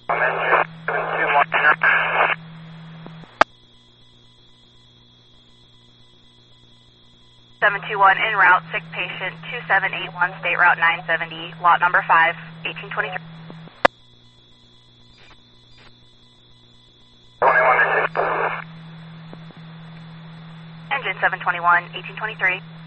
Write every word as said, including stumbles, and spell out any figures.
seven two one en route, sick patient two seven eight one, State Route nine seventy, lot number five, eighteen twenty-three. Engine seven twenty-one, eighteen twenty-three.